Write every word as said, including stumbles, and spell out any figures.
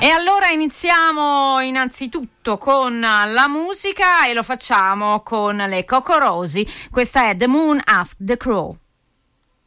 E allora iniziamo innanzitutto con la musica e lo facciamo con le Cocorosi. Questa è The Moon Asked the Crow.